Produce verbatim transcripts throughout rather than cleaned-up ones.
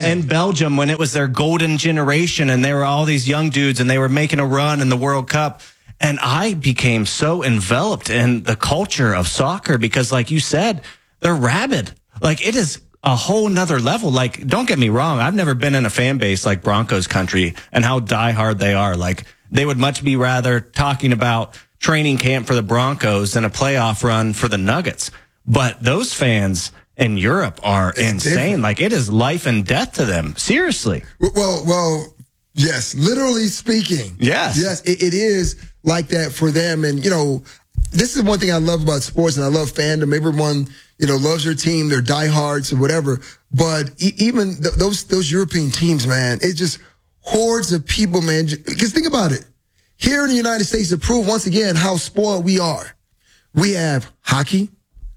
in Belgium when it was their golden generation and there were all these young dudes and they were making a run in the World Cup. And I became so enveloped in the culture of soccer because, like you said, they're rabid. Like, it is a whole nother level. Like, don't get me wrong. I've never been in a fan base like Broncos country and how diehard they are. Like, they would much be rather talking about training camp for the Broncos than a playoff run for the Nuggets. But those fans in Europe are it's insane. Different. Like, it is life and death to them. Seriously. Well, well, yes, literally speaking. Yes. Yes, it, it is like that for them. And, you know, this is one thing I love about sports, and I love fandom. Everyone, you know, loves their team, they're diehards or whatever. But e- even th- those those European teams, man, it's just hordes of people, man. Because think about it. Here in the United States, to prove once again how spoiled we are, we have hockey,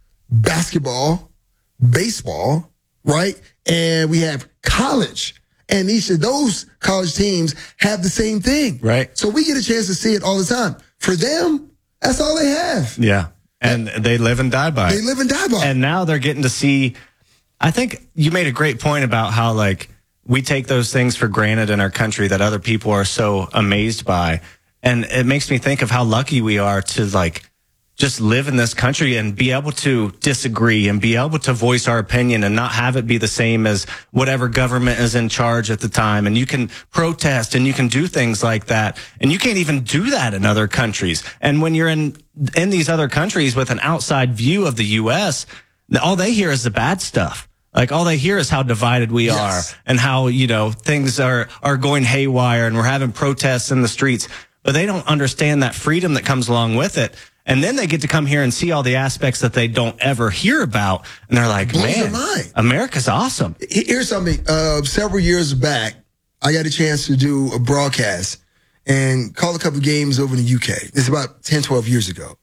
basketball, baseball, right? And we have college. And each of those college teams have the same thing. Right. So we get a chance to see it all the time. For them, that's all they have. Yeah. And they live and die by it. They live and die by it. And now they're getting to see, I think you made a great point about how, like, we take those things for granted in our country that other people are so amazed by. And it makes me think of how lucky we are to, like, just live in this country and be able to disagree and be able to voice our opinion and not have it be the same as whatever government is in charge at the time. And you can protest and you can do things like that. And you can't even do that in other countries. And when you're in, in these other countries with an outside view of the U S, all they hear is the bad stuff. Like, all they hear is how divided we Yes. are and how, you know, things are, are going haywire and we're having protests in the streets. But they don't understand that freedom that comes along with it. And then they get to come here and see all the aspects that they don't ever hear about. And they're like, Blows their man, mind. America's awesome. Here's something. Uh, several years back, I got a chance to do a broadcast and call a couple of games over in the U K. It's about ten, twelve years ago.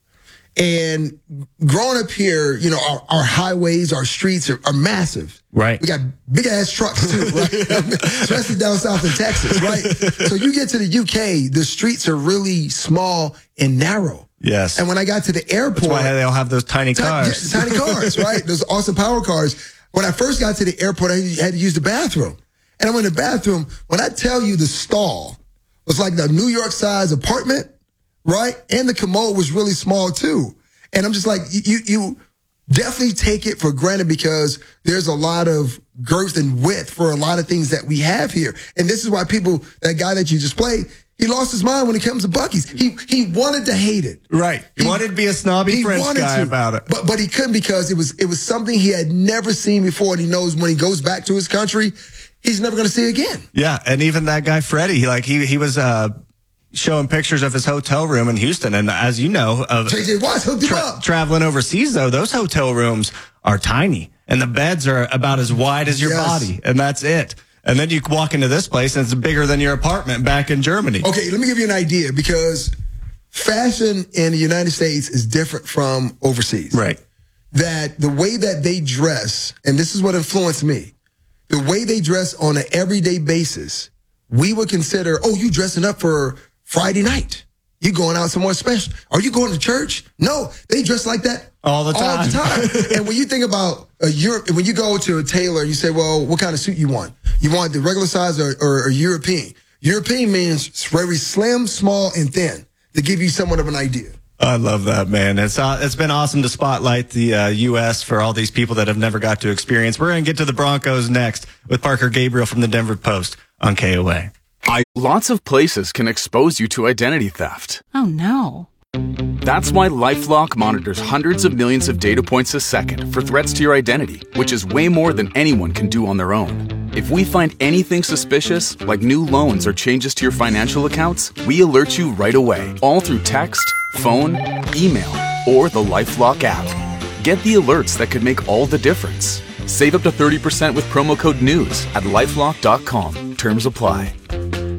And growing up here, you know, our, our highways, our streets are, are massive. Right. We got big ass trucks too, right? Especially down south in Texas, right? So you get to the U K, the streets are really small and narrow. Yes. And when I got to the airport, That's why they all have those tiny cars. Tiny, tiny cars, right? Those awesome power cars. When I first got to the airport, I had to use the bathroom. And I went in the bathroom. When I tell you the stall was like the New York size apartment, right? And the commode was really small too. And I'm just like, you, you definitely take it for granted because there's a lot of girth and width for a lot of things that we have here. And this is why people, that guy that you just played, he lost his mind when it comes to Buc-ee's. He he wanted to hate it. Right. He, he wanted to be a snobby French guy to, about it. But but he couldn't because it was it was something he had never seen before, and he knows when he goes back to his country, he's never going to see it again. Yeah, and even that guy Freddie, he, like he he was uh, showing pictures of his hotel room in Houston, and as you know, of J J Watts hooked him tra- up. traveling overseas though, those hotel rooms are tiny, and the beds are about as wide as your Yes. body, and that's it. And then you walk into this place and it's bigger than your apartment back in Germany. Okay, let me give you an idea because fashion in the United States is different from overseas. Right. That the way that they dress, and this is what influenced me, the way they dress on an everyday basis, we would consider, oh, you dressing up for Friday night. You going out somewhere special. Are you going to church? No, they dress like that all the time. All the time. And when you think about a Europe, when you go to a tailor, you say, well, what kind of suit you want? You want the regular size or, or, or European? European means very slim, small, and thin to give you somewhat of an idea. I love that, man. It's uh, it's been awesome to spotlight the uh, U S for all these people that have never got to experience. We're going to get to the Broncos next with Parker Gabriel from the Denver Post on K O A. I, lots of places can expose you to identity theft. Oh, no. That's why LifeLock monitors hundreds of millions of data points a second for threats to your identity, which is way more than anyone can do on their own. If we find anything suspicious, like new loans or changes to your financial accounts, we alert you right away, all through text, phone, email, or the LifeLock app. Get the alerts that could make all the difference. Save up to thirty percent with promo code NEWS at lifelock dot com. Terms apply.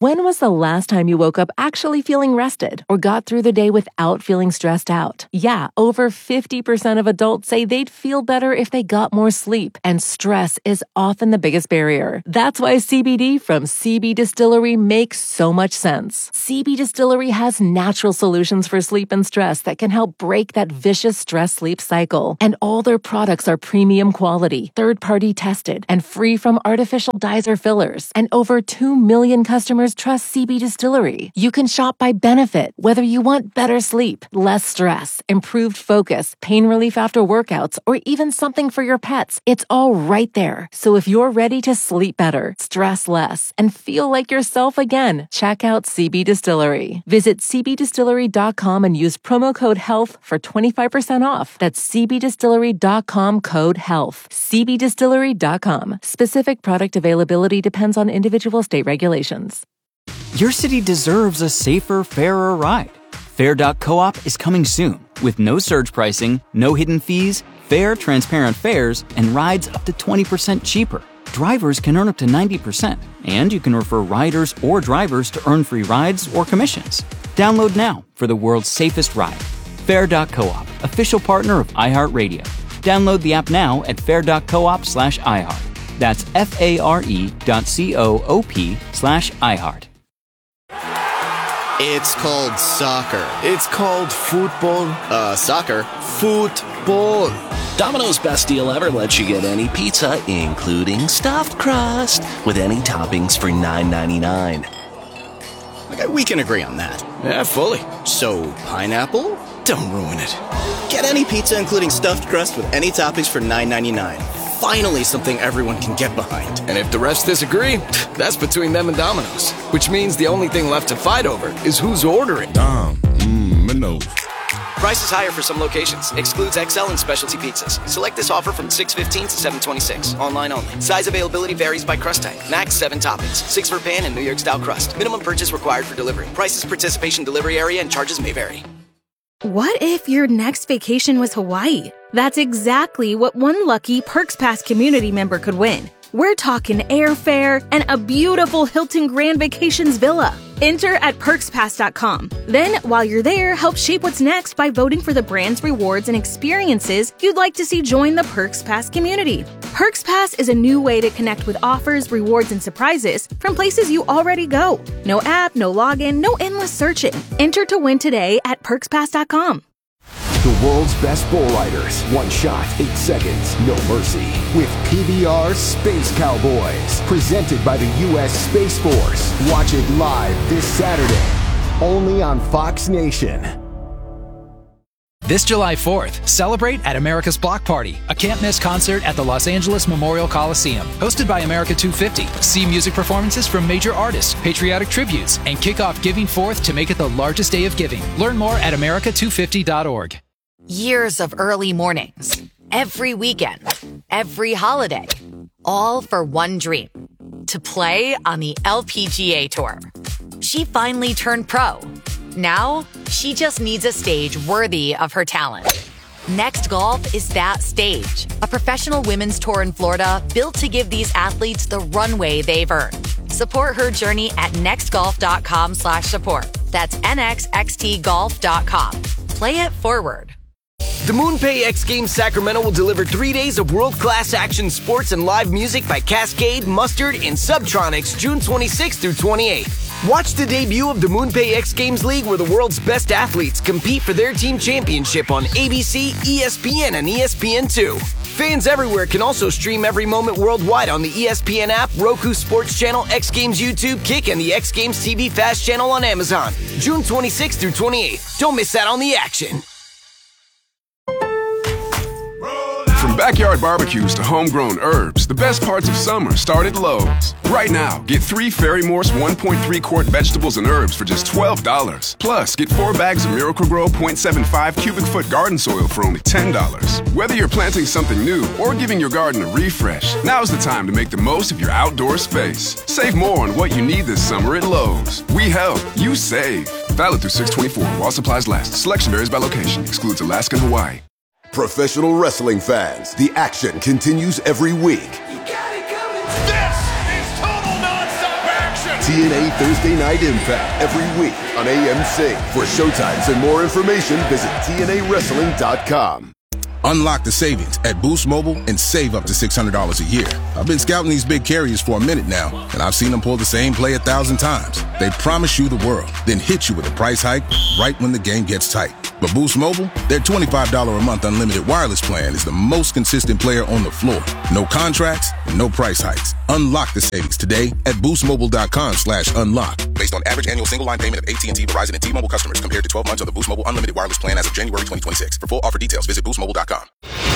When was the last time you woke up actually feeling rested or got through the day without feeling stressed out? Yeah, over fifty percent of adults say they'd feel better if they got more sleep, and stress is often the biggest barrier. That's why C B D from C B Distillery makes so much sense. C B Distillery has natural solutions for sleep and stress that can help break that vicious stress-sleep cycle. And all their products are premium quality, third-party tested, and free from artificial dyes or fillers. And over two million customers trust C B Distillery. You can shop by benefit, whether you want better sleep, less stress, improved focus, pain relief after workouts, or even something for your pets. It's all right there. So if you're ready to sleep better, stress less, and feel like yourself again, check out C B Distillery. Visit c b distillery dot com and use promo code HEALTH for twenty-five percent off. That's c b distillery dot com code HEALTH. c b distillery dot com. Specific product availability depends on individual state regulations. Your city deserves a safer, fairer ride. Fair dot coop is coming soon with no surge pricing, no hidden fees, fair, transparent fares, and rides up to twenty percent cheaper. Drivers can earn up to ninety percent, and you can refer riders or drivers to earn free rides or commissions. Download now for the world's safest ride. Fair dot coop, official partner of iHeartRadio. Download the app now at fair dot coop slash iHeart. That's F-A-R-E dot C-O-O-P slash iHeart. It's called soccer. It's called football. Uh, soccer. Football. Domino's best deal ever lets you get any pizza, including stuffed crust, with any toppings for nine ninety-nine. Okay, we can agree on that. Yeah, fully. So, pineapple? Don't ruin it. Get any pizza, including stuffed crust, with any toppings for nine ninety-nine. Finally, something everyone can get behind. And if the refs disagree, that's between them and Domino's. Which means the only thing left to fight over is who's ordering. Dom, mmm, Minos. Price is higher for some locations. Excludes X L and specialty pizzas. Select this offer from six fifteen to seven twenty-six. Online only. Size availability varies by crust type. Max seven toppings. Six for pan and New York style crust. Minimum purchase required for delivery. Prices, participation, delivery area, and charges may vary. What if your next vacation was Hawaii? That's exactly what one lucky Perks Pass community member could win. We're talking airfare and a beautiful Hilton Grand Vacations villa. Enter at perks pass dot com. Then, while you're there, help shape what's next by voting for the brands, rewards, and experiences you'd like to see join the Perks Pass community. Perks Pass is a new way to connect with offers, rewards, and surprises from places you already go. No app, no login, no endless searching. Enter to win today at perks pass dot com. The world's best bull riders. One shot, eight seconds, no mercy. With P B R Space Cowboys. Presented by the U S Space Force. Watch it live this Saturday. Only on Fox Nation. This July fourth, celebrate at America's Block Party, a can't-miss concert at the Los Angeles Memorial Coliseum. Hosted by America two fifty. See music performances from major artists, patriotic tributes, and kick off Giving Fourth to make it the largest day of giving. Learn more at america two fifty dot org. Years of early mornings, every weekend, every holiday, all for one dream, to play on the L P G A Tour. She finally turned pro. Now, she just needs a stage worthy of her talent. Next Golf is that stage, a professional women's tour in Florida built to give these athletes the runway they've earned. Support her journey at nextgolf.com slash support. That's N X X T golf dot com. Play it forward. The MoonPay X Games Sacramento will deliver three days of world-class action sports and live music by Cascade, Mustard, and Subtronics June twenty-sixth through twenty-eighth. Watch the debut of the MoonPay X Games League, where the world's best athletes compete for their team championship on A B C, E S P N, and E S P N two. Fans everywhere can also stream every moment worldwide on the E S P N app, Roku Sports Channel, X Games YouTube, Kick, and the X Games T V Fast Channel on Amazon. June twenty-sixth through twenty-eighth. Don't miss out on the action. From backyard barbecues to homegrown herbs, the best parts of summer start at Lowe's. Right now, get three Fairy Morse one point three quart vegetables and herbs for just twelve dollars. Plus, get four bags of Miracle-Gro point seven five cubic foot garden soil for only ten dollars. Whether you're planting something new or giving your garden a refresh, now's the time to make the most of your outdoor space. Save more on what you need this summer at Lowe's. We help, you save. Valid through six twenty-four while supplies last. Selection varies by location. Excludes Alaska and Hawaii. Professional wrestling fans, the action continues every week. You got it coming. This is total nonstop action. T N A Thursday Night Impact every week on A M C. For showtimes and more information, visit T N A wrestling dot com. Unlock the savings at Boost Mobile and save up to six hundred dollars a year. I've been scouting these big carriers for a minute now, and I've seen them pull the same play a thousand times. They promise you the world, then hit you with a price hike right when the game gets tight. But Boost Mobile, their twenty-five dollars a month unlimited wireless plan is the most consistent player on the floor. No contracts, no price hikes. Unlock the savings today at boostmobile.com slash unlock. Based on average annual single line payment of A T and T, Verizon, and T-Mobile customers compared to twelve months of the Boost Mobile unlimited wireless plan as of January twenty twenty-six. For full offer details, visit boost mobile dot com.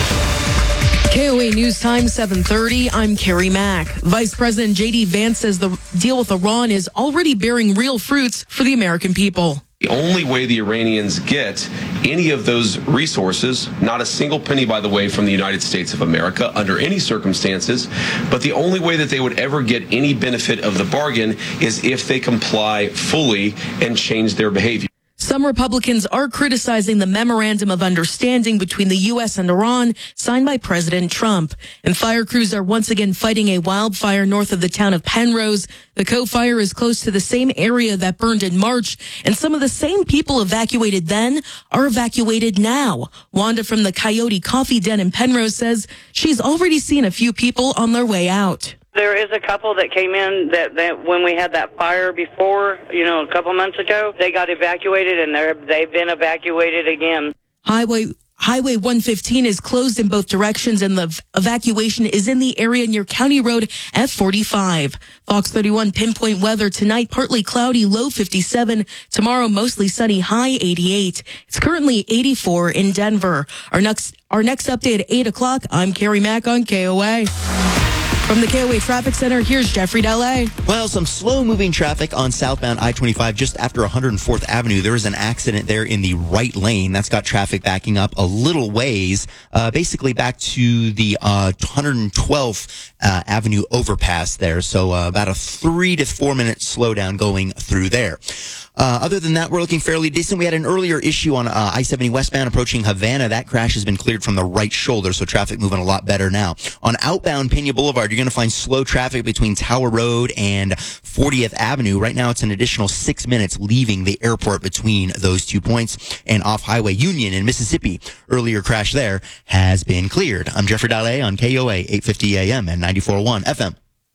K O A News Time, seven thirty. I'm Carrie Mack. Vice President J D Vance says the deal with Iran is already bearing real fruits for the American people. The only way the Iranians get any of those resources, not a single penny, by the way, from the United States of America under any circumstances, but the only way that they would ever get any benefit of the bargain is if they comply fully and change their behavior. Some Republicans are criticizing the Memorandum of Understanding between the U S and Iran signed by President Trump. And fire crews are once again fighting a wildfire north of the town of Penrose. The Cove fire is close to the same area that burned in March, and some of the same people evacuated then are evacuated now. Wanda from the Coyote Coffee Den in Penrose says she's already seen a few people on their way out. There is a couple that came in that, that when we had that fire before, you know, a couple months ago, they got evacuated and they're, they've been evacuated again. Highway Highway one fifteen is closed in both directions, and the evacuation is in the area near County Road F forty-five. Fox thirty-one pinpoint weather tonight, partly cloudy, low fifty-seven. Tomorrow, mostly sunny, high eighty-eight. It's currently eighty-four in Denver. Our next, our next update at eight o'clock. I'm Carrie Mack on K O A. From the K O A Traffic Center, here's Jeffrey Dalley. Well, some slow-moving traffic on southbound I twenty-five just after one hundred fourth Avenue. There was an accident there in the right lane. That's got traffic backing up a little ways, uh, basically back to the uh, one hundred twelfth uh, Avenue overpass there. So uh, about a three to four minute slowdown going through there. Uh, other than that, we're looking fairly decent. We had an earlier issue on uh, I seventy westbound approaching Havana. That crash has been cleared from the right shoulder, so traffic moving a lot better now. On outbound Pena Boulevard, you're going to find slow traffic between Tower Road and fortieth Avenue. Right now, it's an additional six minutes leaving the airport between those two points. And off Highway Union in Mississippi, earlier crash there has been cleared. I'm Jeffrey Dalley on K O A, eight fifty A M and ninety-four point one F M.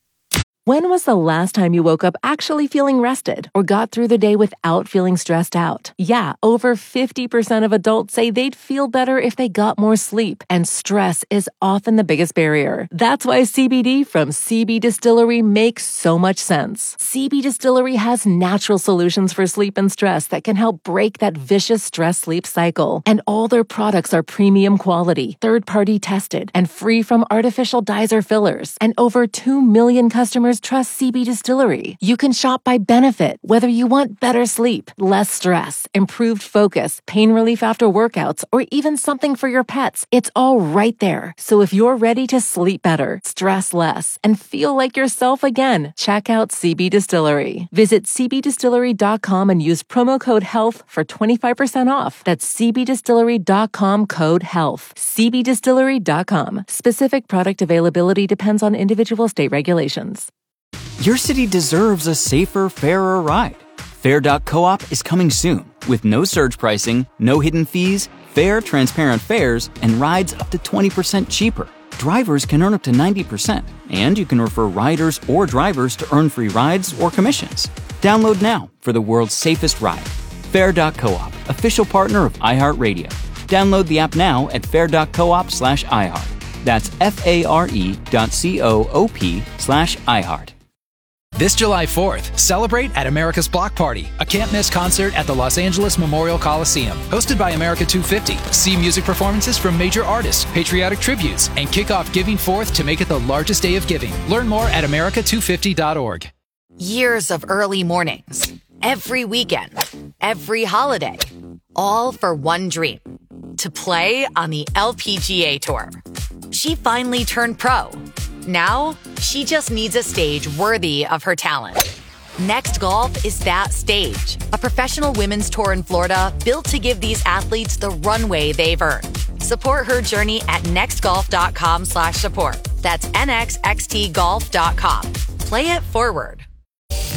When was the last time you woke up actually feeling rested or got through the day without feeling stressed out? Yeah, over fifty percent of adults say they'd feel better if they got more sleep, and stress is often the biggest barrier. That's why C B D from C B Distillery makes so much sense. C B Distillery has natural solutions for sleep and stress that can help break that vicious stress-sleep cycle. And all their products are premium quality, third-party tested, and free from artificial dyes or fillers. And over two million customers trust C B Distillery. You can shop by benefit, whether you want better sleep, less stress, improved focus, pain relief after workouts, or even something for your pets. It's all right there. So if you're ready to sleep better, stress less, and feel like yourself again, check out C B Distillery. Visit c b distillery dot com and use promo code HEALTH for twenty-five percent off. That's c b distillery dot com code HEALTH. c b distillery dot com. Specific product availability depends on individual state regulations. Your city deserves a safer, fairer ride. Fair dot coop is coming soon with no surge pricing, no hidden fees, fair, transparent fares, and rides up to twenty percent cheaper. Drivers can earn up to ninety percent, and you can refer riders or drivers to earn free rides or commissions. Download now for the world's safest ride. Fair dot coop, official partner of iHeartRadio. Download the app now at fair dot coop slash iHeart. That's F-A-R-E dot C-O-O-P slash iHeart. This July fourth, celebrate at America's Block Party, a can't-miss concert at the Los Angeles Memorial Coliseum. Hosted by America two fifty. See music performances from major artists, patriotic tributes, and kick off Giving Fourth to make it the largest day of giving. Learn more at america two fifty dot org. Years of early mornings, every weekend, every holiday, all for one dream, to play on the L P G A Tour. She finally turned pro. Now, she just needs a stage worthy of her talent. Next Golf is that stage, a professional women's tour in Florida built to give these athletes the runway they've earned. Support her journey at nextgolf.com slash support. That's N X X T golf dot com. Play it forward.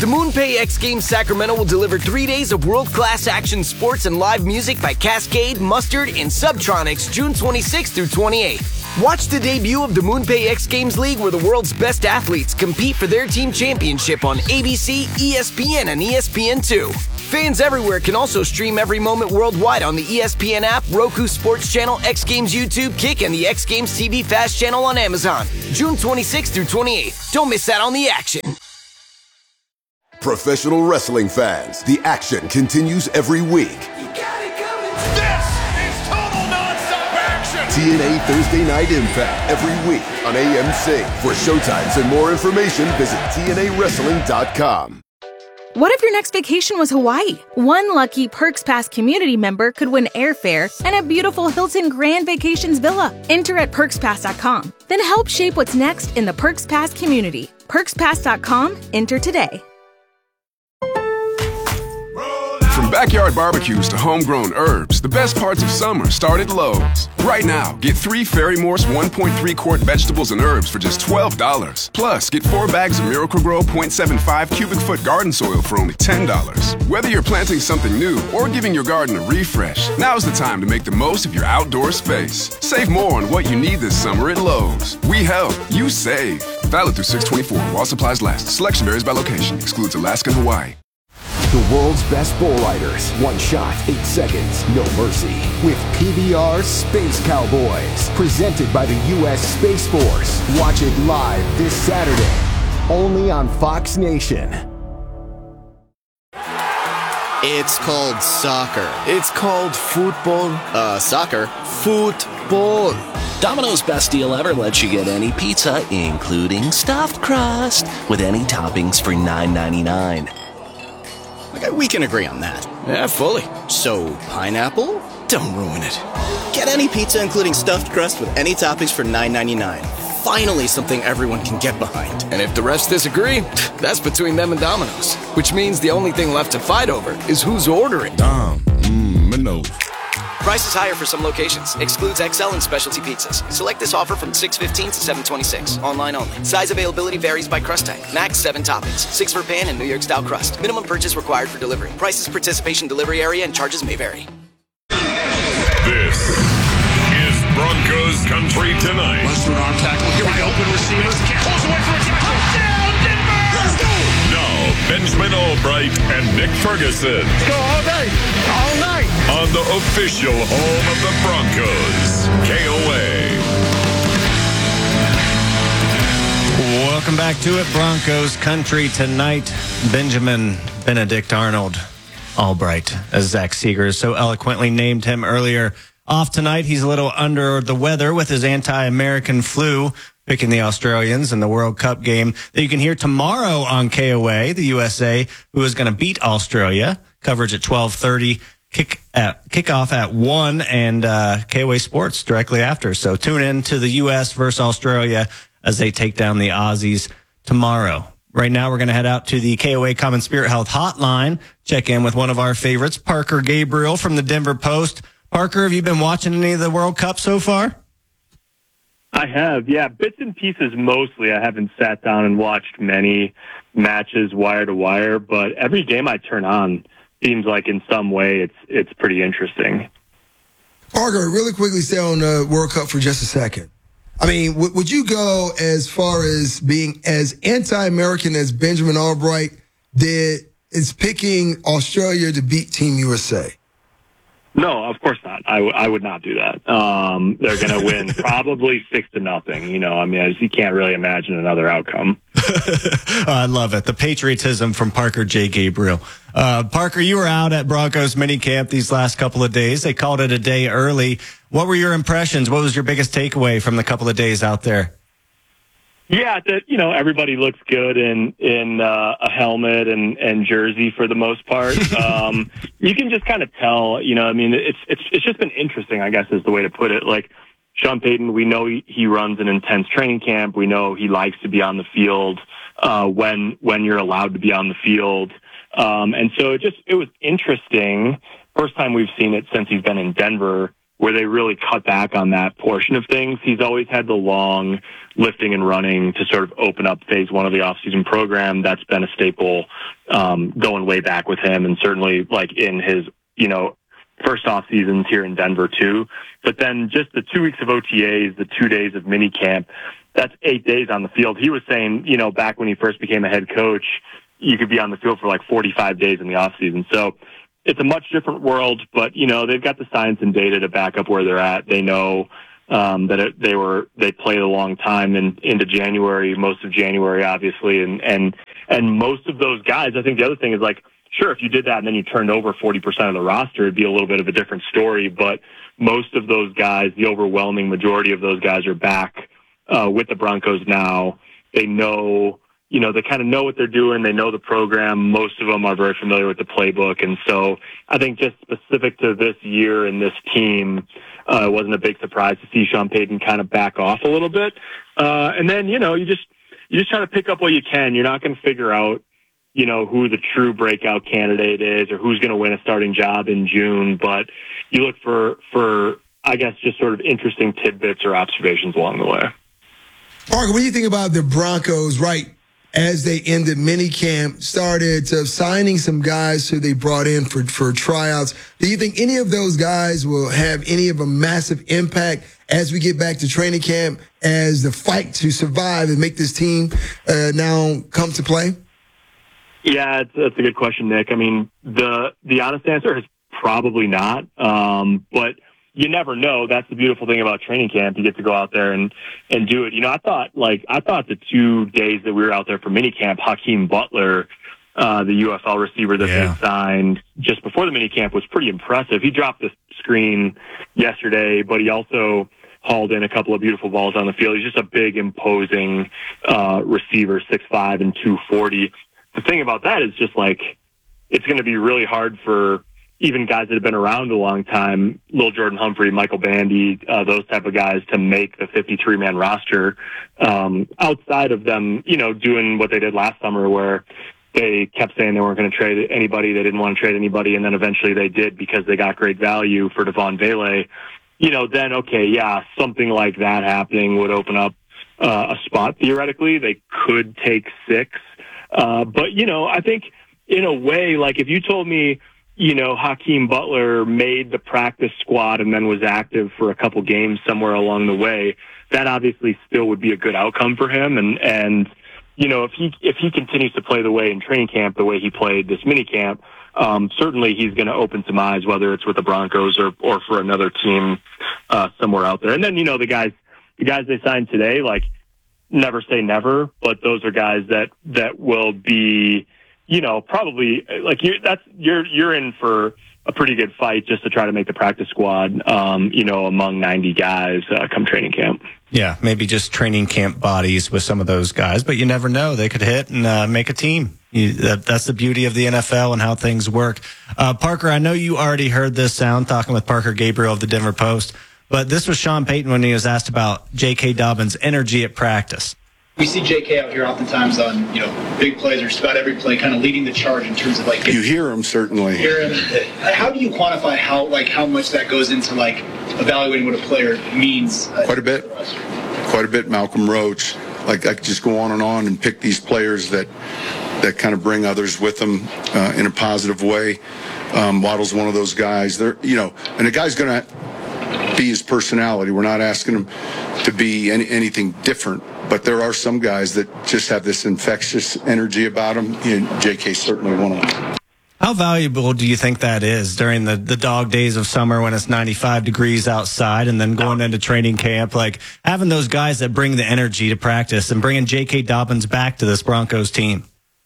DeMoonpay X Games Sacramento will deliver three days of world-class action sports and live music by Cascade, Mustard, and Subtronics June twenty-sixth through twenty-eighth. Watch the debut of the DeMoonpay X Games League, where the world's best athletes compete for their team championship on A B C, E S P N, and E S P N two. Fans everywhere can also stream every moment worldwide on the E S P N app, Roku Sports Channel, X Games YouTube, Kick, and the X Games T V Fast Channel on Amazon. June twenty-sixth through twenty-eighth. Don't miss out on the action. Professional wrestling fans, the action continues every week. This is total nonstop action! T N A Thursday Night Impact every week on A M C. For showtimes and more information, visit T N A wrestling dot com. What if your next vacation was Hawaii? One lucky Perks Pass community member could win airfare and a beautiful Hilton Grand Vacations villa. Enter at perks pass dot com. Then help shape what's next in the Perks Pass community. perks pass dot com. Enter today. From backyard barbecues to homegrown herbs, the best parts of summer start at Lowe's. Right now, get three Ferry Morse one point three quart vegetables and herbs for just twelve dollars. Plus, get four bags of Miracle-Gro point seven five cubic foot garden soil for only ten dollars. Whether you're planting something new or giving your garden a refresh, now's the time to make the most of your outdoor space. Save more on what you need this summer at Lowe's. We help, you save. Valid through six twenty-four while supplies last. Selection varies by location. Excludes Alaska and Hawaii. The world's best bull riders. One shot, eight seconds, no mercy. With P B R Space Cowboys. Presented by the U S Space Force. Watch it live this Saturday. Only on Fox Nation. It's called soccer. It's called football. Uh, soccer. Football. Domino's Best Deal Ever lets you get any pizza, including stuffed crust, with any toppings for nine ninety-nine. Okay, we can agree on that. Yeah, fully. So, pineapple? Don't ruin it. Get any pizza, including stuffed crust, with any toppings for nine ninety-nine. Finally, something everyone can get behind. And if the rest disagree, that's between them and Domino's. Which means the only thing left to fight over is who's ordering. Dom, mmm, Minnows. Prices higher for some locations. Excludes X L and specialty pizzas. Select this offer from six fifteen to seven twenty-six. Online only. Size availability varies by crust type. Max seven toppings. Six for pan and New York style crust. Minimum purchase required for delivery. Prices, participation, delivery area, and charges may vary. This is Broncos Country Tonight. Western arm tackle. Here we go. Open receivers. Pulls away for a touchdown, Denver! Let's go! Now, Benjamin Albright and Nick Ferguson. Let's go all day. All night. On the official home of the Broncos, K O A. Welcome back to it, Broncos Country Tonight. Benjamin Benedict Arnold Albright, as Zach Seegers so eloquently named him earlier. Off tonight, he's a little under the weather with his anti-American flu, picking the Australians in the World Cup game that you can hear tomorrow on K O A, the U S A, who is going to beat Australia. Coverage at twelve thirty. Kick at, kickoff at one, and uh, K O A Sports directly after. So tune in to the U S versus Australia as they take down the Aussies tomorrow. Right now, we're going to head out to the K O A Common Spirit Health Hotline, check in with one of our favorites, Parker Gabriel from the Denver Post. Parker, have you been watching any of the World Cup so far? I have, yeah, bits and pieces mostly. I haven't sat down and watched many matches wire to wire, but every game I turn on seems like in some way it's it's pretty interesting. Parker, really quickly stay on the World Cup for just a second. I mean, w- would you go as far as being as anti-American as Benjamin Albright did, is picking Australia to beat Team U S A? No, of course not. I, w- I would not do that. Um, they're going to win probably six to nothing. You know, I mean, I just, you can't really imagine another outcome. I love it. The patriotism from Parker J. Gabriel. Uh, Parker, you were out at Broncos minicamp these last couple of days. They called it a day early. What were your impressions? What was your biggest takeaway from the couple of days out there? Yeah, that, you know, everybody looks good in in uh, a helmet and, and jersey for the most part. Um, you can just kind of tell, you know, I mean, it's it's it's just been interesting, I guess is the way to put it. Like Sean Payton, we know he, he runs an intense training camp. We know he likes to be on the field uh, when when you're allowed to be on the field. Um, and so it just it was interesting. First time we've seen it since he's been in Denver. where they really cut back on that portion of things. He's always had the long lifting and running to sort of open up phase one of the offseason program. That's been a staple um, going way back with him, and certainly like in his, you know, first off seasons here in Denver too. But then just the two weeks of O T As, the two days of mini camp, that's eight days on the field. He was saying, you know, back when he first became a head coach, you could be on the field for like forty-five days in the off season. So it's a much different world, but you know, they've got the science and data to back up where they're at. They know um, that it, they were, they played a long time and into January, most of January, obviously. And, and, and most of those guys, I think the other thing is like, sure, if you did that and then you turned over forty percent of the roster, it'd be a little bit of a different story. But most of those guys, the overwhelming majority of those guys are back uh, with the Broncos now. They know, you know, they kind of know what they're doing. They know the program. Most of them are very familiar with the playbook. And so I think just specific to this year and this team, uh, it wasn't a big surprise to see Sean Payton kind of back off a little bit. Uh, and then, you know, you just, you just try to pick up what you can. You're not going to figure out, you know, who the true breakout candidate is or who's going to win a starting job in June. But you look for, for, I guess, just sort of interesting tidbits or observations along the way. Parker, what do you think about the Broncos, right, as they ended minicamp, started uh, signing some guys who they brought in for, for tryouts? Do you think any of those guys will have any of a massive impact as we get back to training camp, as the fight to survive and make this team uh, now come to play? Yeah, it's, that's a good question, Nick. I mean, the the honest answer is probably not, um, but you never know. That's the beautiful thing about training camp. You get to go out there and, and do it. You know, I thought like, I thought the two days that we were out there for minicamp, Hakeem Butler, uh, the U F L receiver that Yeah. they signed just before the minicamp, was pretty impressive. He dropped the screen yesterday, but he also hauled in a couple of beautiful balls on the field. He's just a big, imposing, uh, receiver, six five and two forty. The thing about that is just like, it's going to be really hard for even guys that have been around a long time, Lil Jordan Humphrey, Michael Bandy, uh, those type of guys, to make the fifty-three man roster, um, outside of them, you know, doing what they did last summer where they kept saying they weren't going to trade anybody. They didn't want to trade anybody. And then eventually they did because they got great value for Devon Vele. You know, then, okay, yeah, something like that happening would open up uh, a spot theoretically. They could take six. Uh, but, you know, I think in a way, like if you told me, you know, Hakeem Butler made the practice squad and then was active for a couple games somewhere along the way, that obviously still would be a good outcome for him. And, and, you know, if he, if he continues to play the way in training camp, the way he played this mini camp, um, certainly he's going to open some eyes, whether it's with the Broncos or, or for another team, uh, somewhere out there. And then, you know, the guys, the guys they signed today, like, never say never, but those are guys that, that will be, you know, probably like you, that's, you're, you're in for a pretty good fight just to try to make the practice squad, um, you know, among ninety guys, uh, come training camp. Yeah, maybe just training camp bodies with some of those guys, but you never know. They could hit and uh, make a team. You, that, that's the beauty of the N F L and how things work. Uh, Parker, I know you already heard this sound talking with Parker Gabriel of the Denver Post, but this was Sean Payton when he was asked about J K. Dobbins' energy at practice. We see J K out here oftentimes on, you know, big plays or just about every play, kind of leading the charge in terms of like. You hear him certainly. Hear him. How do you quantify how like how much that goes into like evaluating what a player means? Uh, Quite a bit. Quite a bit. Malcolm Roach. Like I could just go on and on and pick these players that that kind of bring others with them uh, in a positive way. Um, Waddle's one of those guys. They're, you know, and the guy's going to be his personality. We're not asking him to be any, anything different. But there are some guys that just have this infectious energy about them. And J K certainly one of them. How valuable do you think that is during the, the dog days of summer when it's ninety-five degrees outside and then going into training camp? Like having those guys that bring the energy to practice and bringing J K. Dobbins back to this Broncos team.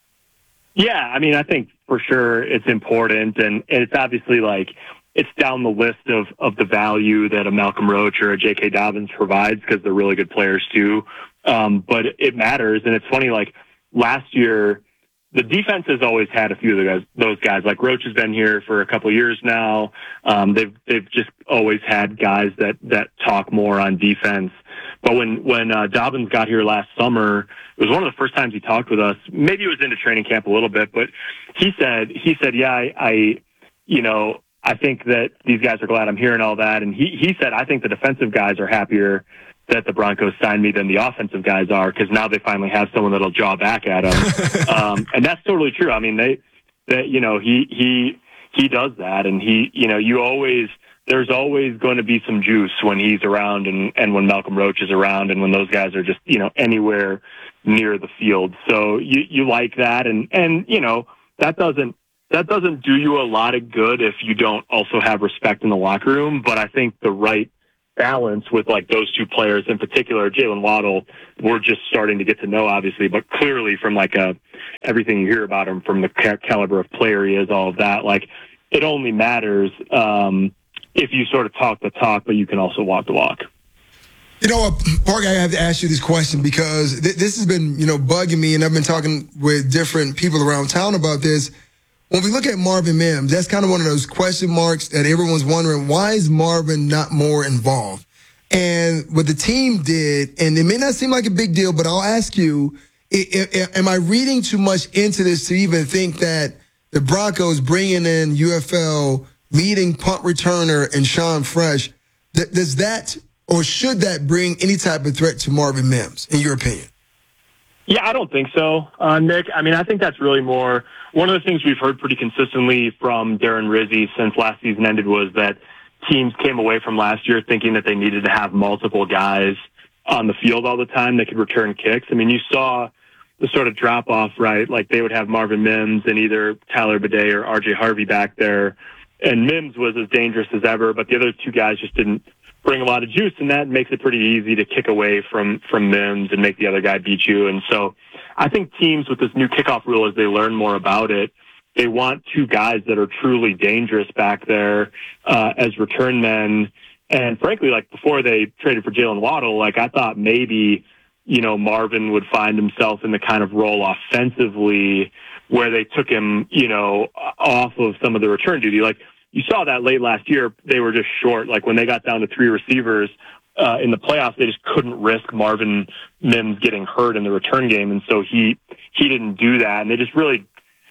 Yeah, I mean, I think for sure it's important. And, and it's obviously like it's down the list of, of the value that a Malcolm Roach or a J K. Dobbins provides because they're really good players too. Um, but it matters. And it's funny, like last year, the defense has always had a few of the guys, those guys. Like Roach has been here for a couple of years now. Um, they've they've just always had guys that that talk more on defense. But when when uh, Dobbins got here last summer, it was one of the first times he talked with us. Maybe it was into training camp a little bit, but he said he said, yeah, I, I you know. I think that these guys are glad I'm hearing all that. And he, he said, I think the defensive guys are happier that the Broncos signed me than the offensive guys are, because now they finally have someone that'll jaw back at them. um, and that's totally true. I mean, they, they, you know, he, he, he does that. And he, you know, you always, there's always going to be some juice when he's around and, and when Malcolm Roach is around and when those guys are just, you know, anywhere near the field. So you, you like that. And, and, you know, that doesn't, that doesn't do you a lot of good if you don't also have respect in the locker room. But I think the right balance with like those two players in particular, Jalen Waddle, we're just starting to get to know, obviously, but clearly from like a, everything you hear about him, from the ca- caliber of player he is, all of that, like it only matters um, if you sort of talk the talk, but you can also walk the walk. You know what, Park, I have to ask you this question because th- this has been, you know, bugging me, and I've been talking with different people around town about this. When we look at Marvin Mims, that's kind of one of those question marks that everyone's wondering, why is Marvin not more involved? And what the team did, and it may not seem like a big deal, but I'll ask you, I- I- am I reading too much into this to even think that the Broncos bringing in U F L leading punt returner and Sean Fresh, th- does that or should that bring any type of threat to Marvin Mims, in your opinion? Yeah, I don't think so, uh, Nick. I mean, I think that's really more one of the things we've heard pretty consistently from Darren Rizzi since last season ended was that teams came away from last year thinking that they needed to have multiple guys on the field all the time that could return kicks. I mean, you saw the sort of drop off, right? Like they would have Marvin Mims and either Tyler Bidet or R J Harvey back there. And Mims was as dangerous as ever, but the other two guys just didn't bring a lot of juice, and that makes it pretty easy to kick away from, from Mims and make the other guy beat you. And so I think teams with this new kickoff rule, as they learn more about it, they want two guys that are truly dangerous back there uh, as return men. And frankly, like before they traded for Jalen Waddle, like I thought maybe, you know, Marvin would find himself in the kind of role offensively where they took him, you know, off of some of the return duty. Like, you saw that late last year, they were just short. Like when they got down to three receivers uh, in the playoffs, they just couldn't risk Marvin Mims getting hurt in the return game. And so he, he didn't do that. And they just really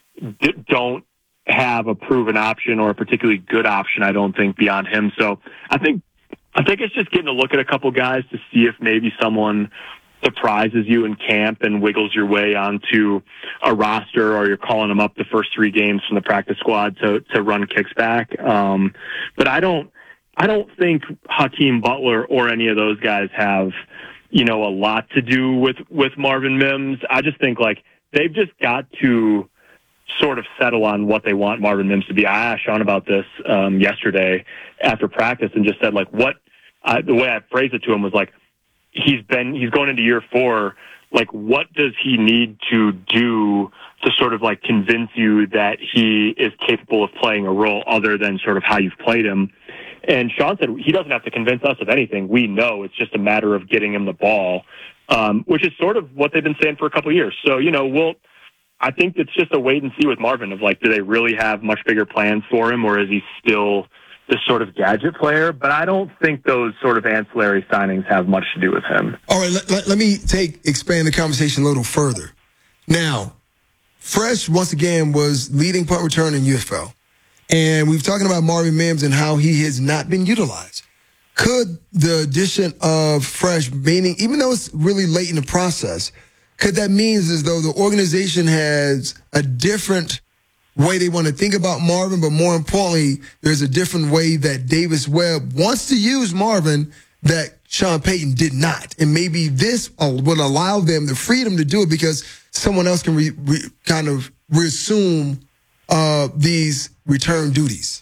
d- don't have a proven option or a particularly good option, I don't think, beyond him. So I think, I think it's just getting a look at a couple guys to see if maybe someone surprises you in camp and wiggles your way onto a roster, or you're calling them up the first three games from the practice squad to, to run kicks back. Um, but I don't, I don't think Hakeem Butler or any of those guys have, you know, a lot to do with, with Marvin Mims. I just think like they've just got to sort of settle on what they want Marvin Mims to be. I asked Sean about this, um, yesterday after practice and just said like what, uh, the way I phrased it to him was like, he's been, he's going into year four. Like, what does he need to do to sort of like convince you that he is capable of playing a role other than sort of how you've played him? And Sean said he doesn't have to convince us of anything. We know it's just a matter of getting him the ball, um, which is sort of what they've been saying for a couple of years. So, you know, we'll, I think it's just a wait and see with Marvin of like, do they really have much bigger plans for him, or is he still this sort of gadget player? But I don't think those sort of ancillary signings have much to do with him. All right, let, let, let me take expand the conversation a little further. Now, Fresh, once again, was leading punt return in U F L. And we've talking about Marvin Mims and how he has not been utilized. Could the addition of Fresh, meaning even though it's really late in the process, could that mean as though the organization has a different way they want to think about Marvin, but more importantly, there's a different way that Davis Webb wants to use Marvin that Sean Payton did not. And maybe this will allow them the freedom to do it because someone else can re, re, kind of resume uh, these return duties.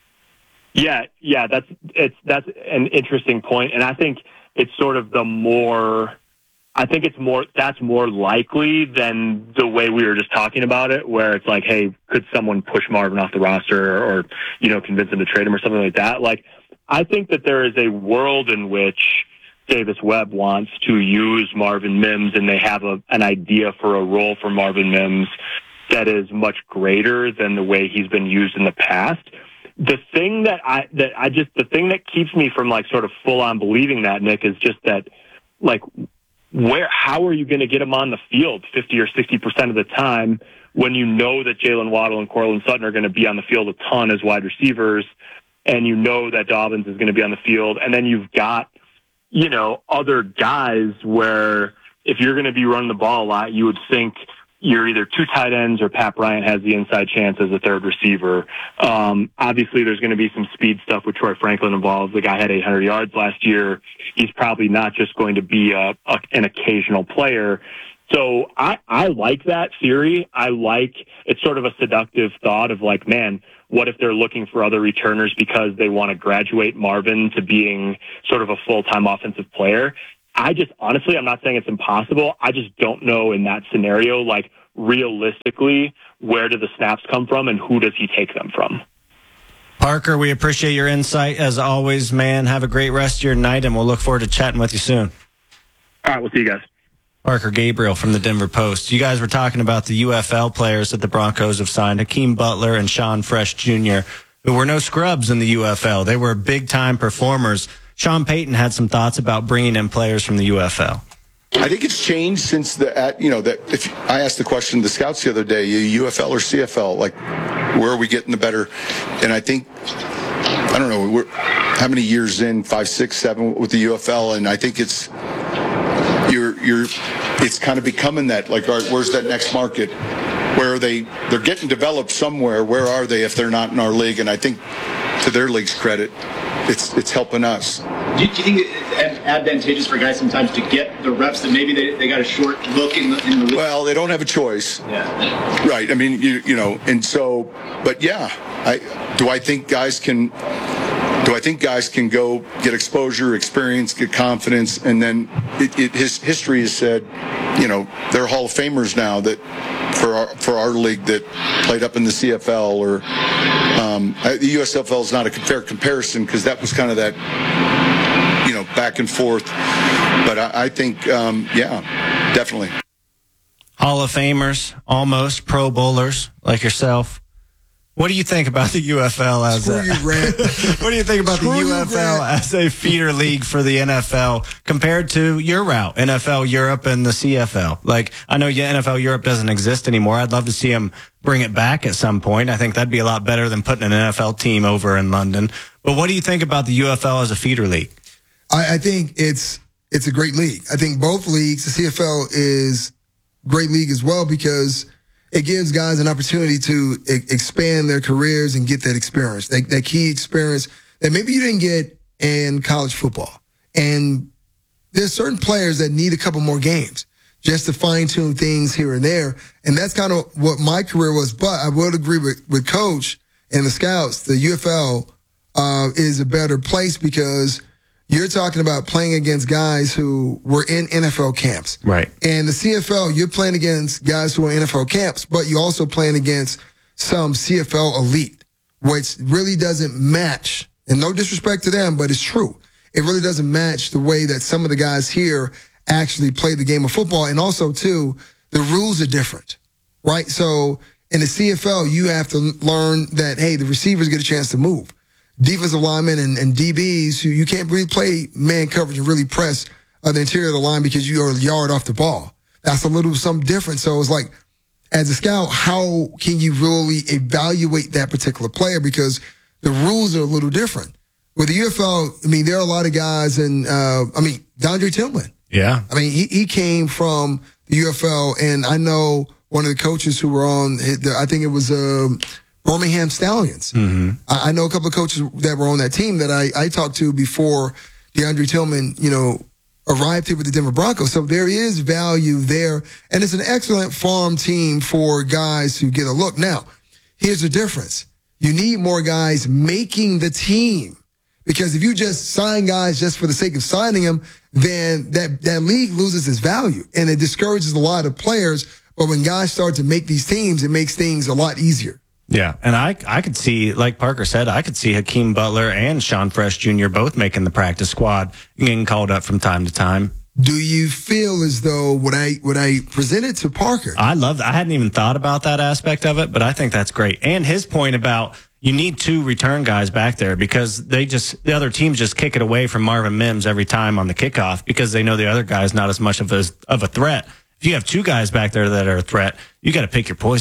Yeah, yeah, that's it's that's an interesting point, and I think it's sort of the more. I think it's more, that's more likely than the way we were just talking about it, where it's like, hey, could someone push Marvin off the roster or, or, you know, convince him to trade him or something like that? Like, I think that there is a world in which Davis Webb wants to use Marvin Mims and they have a, an idea for a role for Marvin Mims that is much greater than the way he's been used in the past. The thing that I, that I just, the thing that keeps me from like sort of full on believing that, Nick, is just that, like, where, how are you going to get him on the field fifty or sixty percent of the time when you know that Jalen Waddle and Courtland Sutton are going to be on the field a ton as wide receivers, and you know that Dobbins is going to be on the field, and then you've got, you know, other guys where if you're going to be running the ball a lot, you would think you're either two tight ends or Pat Bryant has the inside chance as a third receiver. Um, obviously, there's going to be some speed stuff with Troy Franklin involved. The guy had eight hundred yards last year. He's probably not just going to be a, a, an occasional player. So I, I like that theory. I like, it's sort of a seductive thought of like, man, what if they're looking for other returners because they want to graduate Marvin to being sort of a full-time offensive player? I just, honestly, I'm not saying it's impossible. I just don't know in that scenario, like, realistically, where do the snaps come from and who does he take them from? Parker, we appreciate your insight as always, man. Have a great rest of your night, and we'll look forward to chatting with you soon. All right, we'll see you guys. Parker Gabriel from the Denver Post. You guys were talking about the U F L players that the Broncos have signed, Hakeem Butler and Sean Fresh Junior, who were no scrubs in the U F L. They were big-time performers. Sean Payton had some thoughts about bringing in players from the U F L. I think it's changed since the, at, you know, that if I asked the question to the scouts the other day, U F L or C F L, like, where are we getting the better? And I think, I don't know, we're how many years in, five, six, seven with the U F L, and I think it's, you're, you're, it's kind of becoming that, like, all right, where's that next market? Where are they, they're getting developed somewhere. Where are they if they're not in our league? And I think, to their league's credit, it's it's helping us. Do you, do you think it's advantageous for guys sometimes to get the reps that maybe they, they got a short look in the, in the league? Well, they don't have a choice. Yeah. Right. I mean, you you know, and so, but yeah, I do I think guys can, do I think guys can go get exposure, experience, get confidence, and then it, it, his history has said, you know, they're Hall of Famers now that for our, for our league that played up in the C F L or um, the U S F L is not a fair comparison because that was kind of that, you know, back and forth. But I, I think, um, yeah, definitely. Hall of Famers, almost Pro Bowlers like yourself. What do you think about the U F L as Screw a, you, Grant. What do you think about Screw the you, U F L Grant. as a feeder league for the N F L compared to your route, N F L Europe and the C F L? Like, I know N F L Europe doesn't exist anymore. I'd love to see them bring it back at some point. I think that'd be a lot better than putting an N F L team over in London. But what do you think about the U F L as a feeder league? I, I think it's it's a great league. I think both leagues, the C F L is a great league as well because it gives guys an opportunity to e- expand their careers and get that experience, that, that key experience that maybe you didn't get in college football. And there's certain players that need a couple more games just to fine tune things here and there. And that's kind of what my career was. But I would agree with, with Coach and the scouts. The U F L uh, is a better place because you're talking about playing against guys who were in N F L camps. Right. And the C F L, you're playing against guys who are in N F L camps, but you're also playing against some C F L elite, which really doesn't match. And no disrespect to them, but it's true. It really doesn't match the way that some of the guys here actually play the game of football. And also, too, the rules are different, right? So in the C F L, you have to learn that, hey, the receivers get a chance to move. Defensive linemen and, and D Bs, who you can't really play man coverage and really press uh, the interior of the line because you are a yard off the ball. That's a little something different. So it's like, as a scout, how can you really evaluate that particular player? Because the rules are a little different. With the U F L, I mean, there are a lot of guys, and uh, I mean, DeAndre Tillman. Yeah. I mean, he, he came from the U F L, and I know one of the coaches who were on, I think it was um, Birmingham Stallions. Mm-hmm. I, I know a couple of coaches that were on that team that I, I talked to before DeAndre Tillman, you know, arrived here with the Denver Broncos. So there is value there, and it's an excellent farm team for guys to get a look. Now, here's the difference. You need more guys making the team. Because if you just sign guys just for the sake of signing them, then that, that league loses its value. And it discourages a lot of players. But when guys start to make these teams, it makes things a lot easier. Yeah, and I I could see, like Parker said, I could see Hakeem Butler and Sean Fresh Junior both making the practice squad and getting called up from time to time. Do you feel as though what I what I presented to Parker? I love that. I hadn't even thought about that aspect of it, but I think that's great. And his point about you need two return guys back there because they just the other teams just kick it away from Marvin Mims every time on the kickoff because they know the other guy's not as much of a of a threat. If you have two guys back there that are a threat, you got to pick your poison.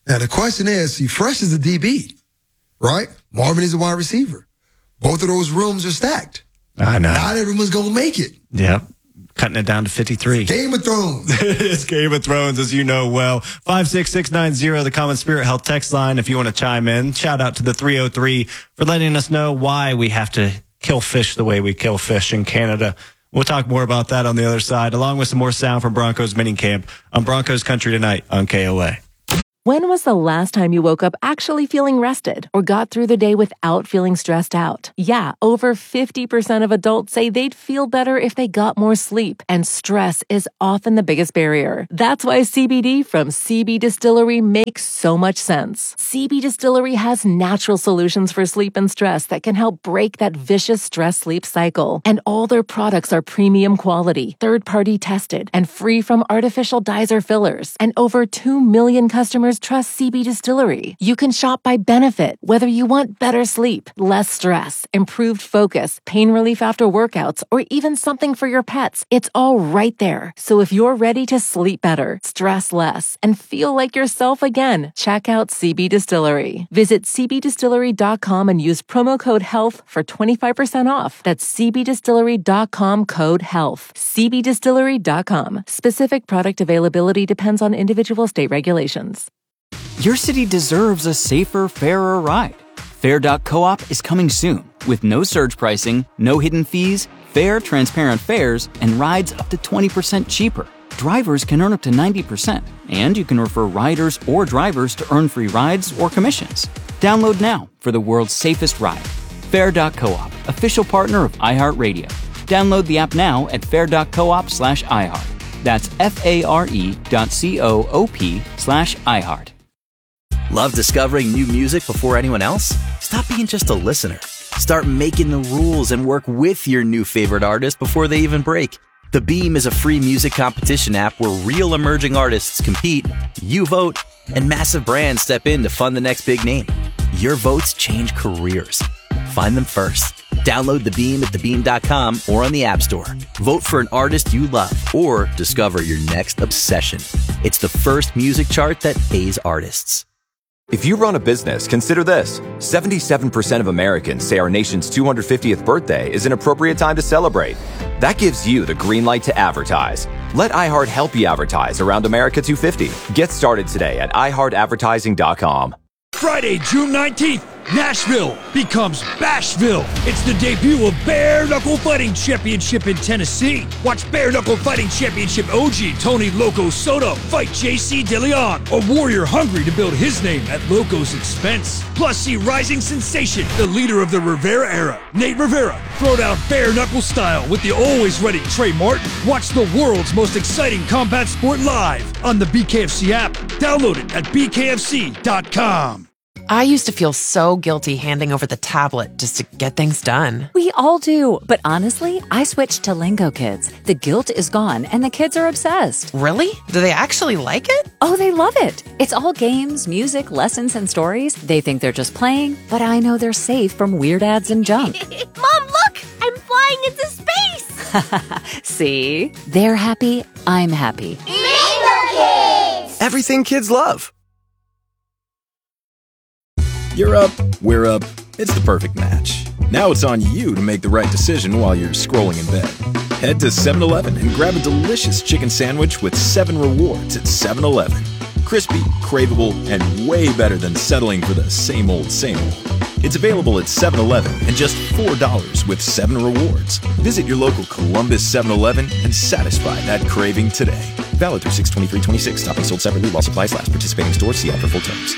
Now, the question is, see, Fresh is a D B, right? Marvin is a wide receiver. Both of those rooms are stacked. I know. Not everyone's going to make it. Yep. Cutting it down to fifty-three. Game of Thrones. It's Game of Thrones, as you know well. five six six nine zero, the Common Spirit Health text line, if you want to chime in. Shout out to the three oh three for letting us know why we have to kill fish the way we kill fish in Canada. We'll talk more about that on the other side, along with some more sound from Broncos minicamp on Broncos Country tonight on K O A. When was the last time you woke up actually feeling rested or got through the day without feeling stressed out? Yeah, over fifty percent of adults say they'd feel better if they got more sleep, and stress is often the biggest barrier. That's why C B D from C B Distillery makes so much sense. C B Distillery has natural solutions for sleep and stress that can help break that vicious stress-sleep cycle. And all their products are premium quality, third-party tested, and free from artificial dyes or fillers. And over two million customers trust C B Distillery. You can shop by benefit, whether you want better sleep, less stress, improved focus, pain relief after workouts, or even something for your pets. It's all right there. So if you're ready to sleep better, stress less, and feel like yourself again, check out C B Distillery. Visit c b distillery dot com and use promo code HEALTH for twenty-five percent off. That's c b distillery dot com code HEALTH. c b distillery dot com. Specific product availability depends on individual state regulations. Your city deserves a safer, fairer ride. Fair dot coop is coming soon with no surge pricing, no hidden fees, fair, transparent fares, and rides up to twenty percent cheaper. Drivers can earn up to ninety percent, and you can refer riders or drivers to earn free rides or commissions. Download now for the world's safest ride. Fair dot coop, official partner of iHeartRadio. Download the app now at fair dot coop slash iHeart. That's F-A-R-E dot C-O-O-P slash iHeart. Love discovering new music before anyone else? Stop being just a listener. Start making the rules and work with your new favorite artist before they even break. The Beam is a free music competition app where real emerging artists compete, you vote, and massive brands step in to fund the next big name. Your votes change careers. Find them first. Download The Beam at the beam dot com or on the App Store. Vote for an artist you love or discover your next obsession. It's the first music chart that pays artists. If you run a business, consider this. seventy-seven percent of Americans say our nation's two hundred fiftieth birthday is an appropriate time to celebrate. That gives you the green light to advertise. Let iHeart help you advertise around America two fifty. Get started today at i heart advertising dot com. Friday, June nineteenth, Nashville becomes Bashville. It's the debut of Bare Knuckle Fighting Championship in Tennessee. Watch Bare Knuckle Fighting Championship O G Tony Loco Soto fight J C DeLeon, a warrior hungry to build his name at Loco's expense. Plus, see rising sensation, the leader of the Rivera era, Nate Rivera, throw down bare knuckle style with the always ready Trey Martin. Watch the world's most exciting combat sport live on the B K F C app. Download it at b k f c dot com. I used to feel so guilty handing over the tablet just to get things done. We all do, but honestly, I switched to Lingo Kids. The guilt is gone, and the kids are obsessed. Really? Do they actually like it? Oh, they love it. It's all games, music, lessons, and stories. They think they're just playing, but I know they're safe from weird ads and junk. Mom, look! I'm flying into space! See? They're happy, I'm happy. Lingo Kids! Everything kids love. You're up, we're up, it's the perfect match. Now it's on you to make the right decision while you're scrolling in bed. Head to seven eleven and grab a delicious chicken sandwich with seven rewards at seven eleven. Crispy, craveable, and way better than settling for the same old, same old. It's available at seven eleven and just four dollars with seven rewards. Visit your local Columbus seven eleven and satisfy that craving today. Valid through six twenty-three twenty-six. Topping sold separately while supplies last. Participating stores, see app for full terms.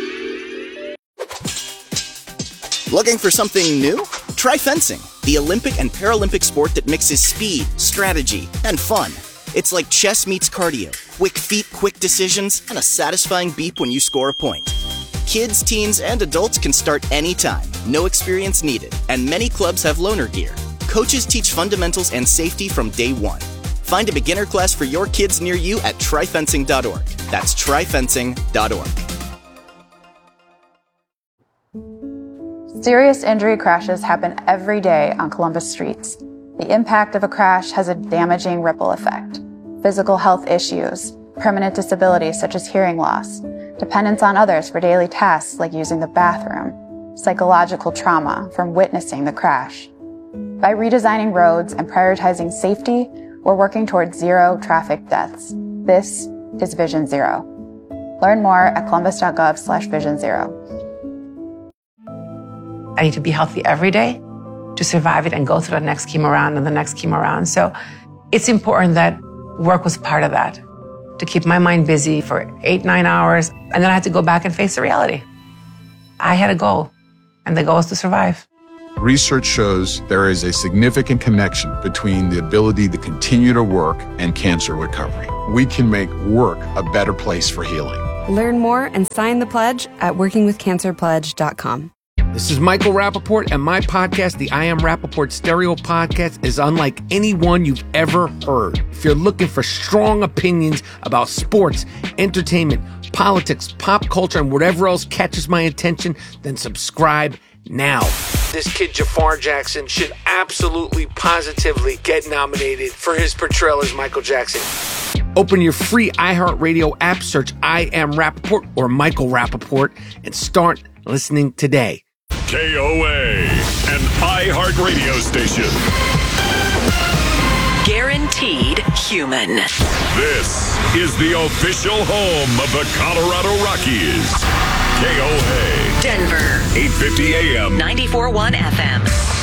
Looking for something new? Try fencing, the Olympic and Paralympic sport that mixes speed, strategy, and fun. It's like chess meets cardio, quick feet, quick decisions, and a satisfying beep when you score a point. Kids, teens, and adults can start anytime, no experience needed, and many clubs have loaner gear. Coaches teach fundamentals and safety from day one. Find a beginner class for your kids near you at try fencing dot org. That's try fencing dot org. Serious injury crashes happen every day on Columbus streets. The impact of a crash has a damaging ripple effect. Physical health issues, permanent disabilities such as hearing loss, dependence on others for daily tasks like using the bathroom, psychological trauma from witnessing the crash. By redesigning roads and prioritizing safety, we're working towards zero traffic deaths. This is Vision Zero. Learn more at columbus.gov slash vision zero. I need to be healthy every day to survive it and go through the next chemo round and the next chemo round. So it's important that work was part of that, to keep my mind busy for eight, nine hours. And then I had to go back and face the reality. I had a goal, and the goal was to survive. Research shows there is a significant connection between the ability to continue to work and cancer recovery. We can make work a better place for healing. Learn more and sign the pledge at working with cancer pledge dot com. This is Michael Rappaport, and my podcast, the I Am Rappaport Stereo Podcast, is unlike any one you've ever heard. If you're looking for strong opinions about sports, entertainment, politics, pop culture, and whatever else catches my attention, then subscribe now. This kid Jafar Jackson should absolutely, positively get nominated for his portrayal as Michael Jackson. Open your free iHeartRadio app, search I Am Rappaport or Michael Rappaport, and start listening today. K O A, an iHeartRadio station. Guaranteed human. This is the official home of the Colorado Rockies. K O A. Denver. eight fifty A M. ninety-four point one F M.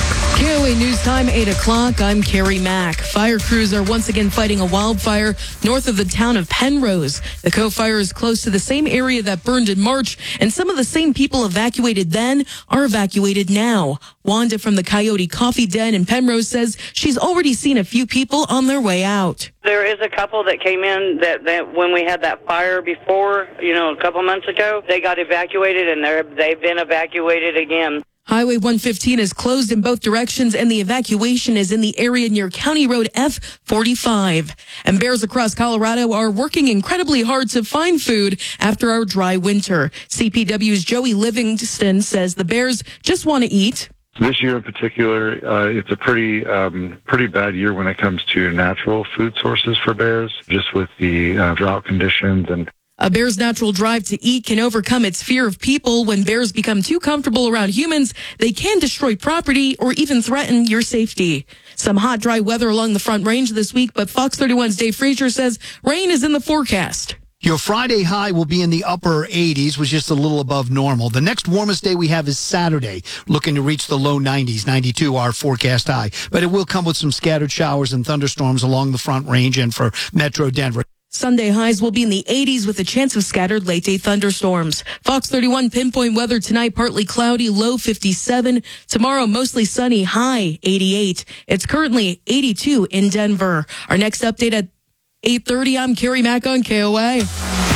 K O A News Time, eight o'clock. I'm Carrie Mack. Fire crews are once again fighting a wildfire north of the town of Penrose. The Cove Fire is close to the same area that burned in March, and some of the same people evacuated then are evacuated now. Wanda from the Coyote Coffee Den in Penrose says she's already seen a few people on their way out. There is a couple that came in that, that when we had that fire before, you know, a couple months ago, they got evacuated, and they're, they've been evacuated again. Highway one fifteen is closed in both directions, and the evacuation is in the area near County Road F forty-five. And bears across Colorado are working incredibly hard to find food after our dry winter. C P W's Joey Livingston says the bears just want to eat. This year in particular, uh, it's a pretty um, pretty bad year when it comes to natural food sources for bears, just with the uh, drought conditions. And a bear's natural drive to eat can overcome its fear of people. When bears become too comfortable around humans, they can destroy property or even threaten your safety. Some hot, dry weather along the Front Range this week, but Fox thirty-one's Dave Frazier says rain is in the forecast. Your Friday high will be in the upper eighties, which is just a little above normal. The next warmest day we have is Saturday, looking to reach the low nineties, ninety-two our forecast high. But it will come with some scattered showers and thunderstorms along the Front Range and for Metro Denver. Sunday highs will be in the eighties with a chance of scattered late-day thunderstorms. Fox thirty-one pinpoint weather tonight, partly cloudy, low fifty-seven. Tomorrow, mostly sunny, high eighty-eight. It's currently eighty-two in Denver. Our next update at eight thirty, I'm Carrie Mack on K O A.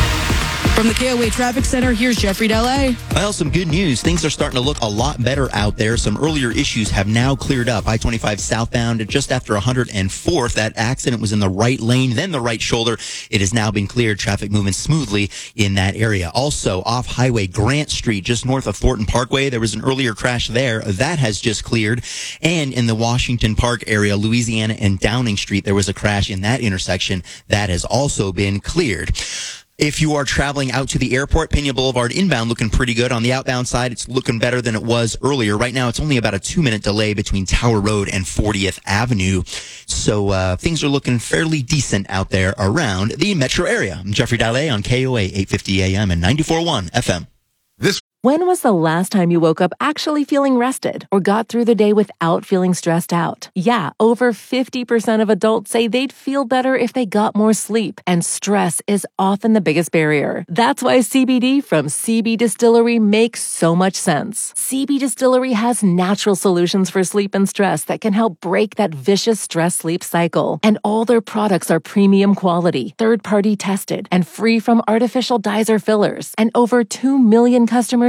From the K O A Traffic Center, here's Jeffrey Delay. Well, some good news. Things are starting to look a lot better out there. Some earlier issues have now cleared up. I twenty-five southbound just after one hundred fourth. That accident was in the right lane, then the right shoulder. It has now been cleared. Traffic moving smoothly in that area. Also, off Highway Grant Street, just north of Thornton Parkway, there was an earlier crash there. That has just cleared. And in the Washington Park area, Louisiana and Downing Street, there was a crash in that intersection. That has also been cleared. If you are traveling out to the airport, Pena Boulevard inbound looking pretty good. On the outbound side, it's looking better than it was earlier. Right now, it's only about a two-minute delay between Tower Road and fortieth Avenue. So uh things are looking fairly decent out there around the metro area. I'm Jeffrey Dallet on K O A, eight fifty A M and ninety-four point one F M. This When was the last time you woke up actually feeling rested or got through the day without feeling stressed out? Yeah, over fifty percent of adults say they'd feel better if they got more sleep, and stress is often the biggest barrier. That's why C B D from C B Distillery makes so much sense. C B Distillery has natural solutions for sleep and stress that can help break that vicious stress-sleep cycle. And all their products are premium quality, third-party tested, and free from artificial dyes or fillers. And over two million customers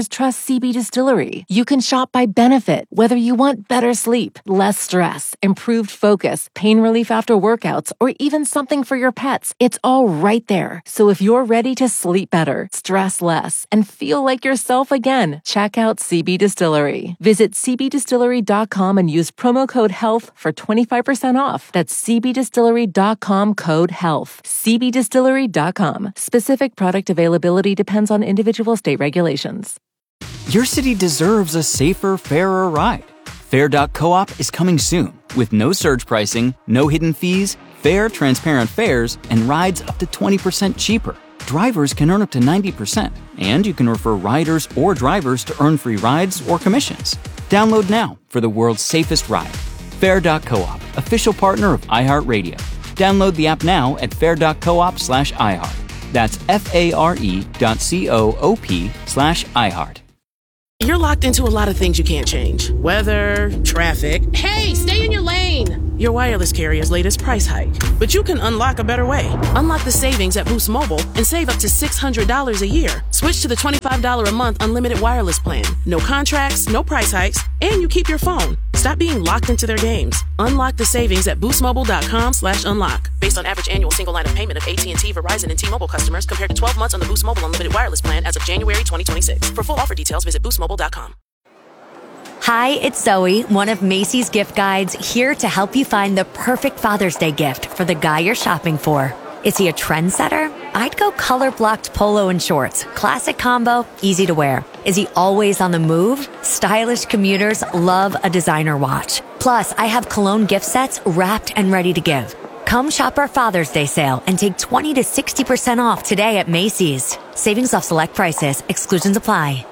customers trust C B Distillery. You can shop by benefit, whether you want better sleep, less stress, improved focus, pain relief after workouts, or even something for your pets. It's all right there. So if you're ready to sleep better, stress less, and feel like yourself again, check out C B Distillery. Visit c b distillery dot com and use promo code HEALTH for twenty-five percent off. That's c b distillery dot com code HEALTH. c b distillery dot com. Specific product availability depends on individual state regulations. Your city deserves a safer, fairer ride. Fair dot coop is coming soon with no surge pricing, no hidden fees, fair, transparent fares, and rides up to twenty percent cheaper. Drivers can earn up to ninety percent, and you can refer riders or drivers to earn free rides or commissions. Download now for the world's safest ride. Fair dot coop, official partner of iHeartRadio. Download the app now at fair dot coop slash iHeart. That's F-A-R-E dot C-O-O-P slash iHeart. You're locked into a lot of things you can't change. Weather, traffic. Hey, stay in your lane! Your wireless carrier's latest price hike. But you can unlock a better way. Unlock the savings at Boost Mobile and save up to six hundred dollars a year. Switch to the twenty-five dollars a month unlimited wireless plan. No contracts, no price hikes, and you keep your phone. Stop being locked into their games. Unlock the savings at boostmobile.com slash unlock. Based on average annual single line of payment of A T and T, Verizon, and T-Mobile customers compared to twelve months on the Boost Mobile unlimited wireless plan as of January twenty twenty-six. For full offer details, visit boost mobile dot com. Hi, it's Zoe, one of Macy's gift guides, here to help you find the perfect Father's Day gift for the guy you're shopping for. Is he a trendsetter? I'd go color-blocked polo and shorts. Classic combo, easy to wear. Is he always on the move? Stylish commuters love a designer watch. Plus, I have cologne gift sets wrapped and ready to give. Come shop our Father's Day sale and take twenty to sixty percent off today at Macy's. Savings off select prices. Exclusions apply.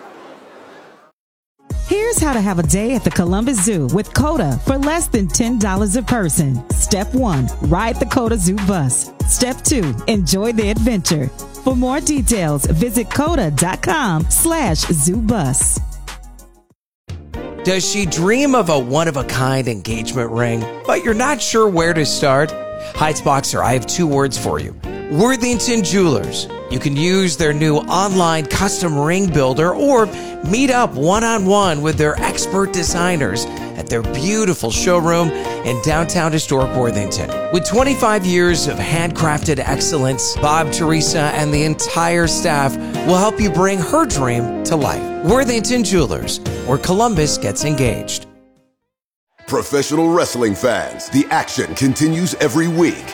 Here's how to have a day at the Columbus Zoo with COTA for less than ten dollars a person. Step one, ride the COTA Zoo bus. Step two, enjoy the adventure. For more details, visit COTA.com slash zoo bus. Does she dream of a one-of-a-kind engagement ring, but you're not sure where to start? Heights Boxer, I have two words for you. Worthington Jewelers. You can use their new online custom ring builder or meet up one-on-one with their expert designers at their beautiful showroom in downtown historic Worthington. With twenty-five years of handcrafted excellence, Bob, Teresa, and the entire staff will help you bring her dream to life. Worthington Jewelers, where Columbus gets engaged. Professional wrestling fans, the action continues every week.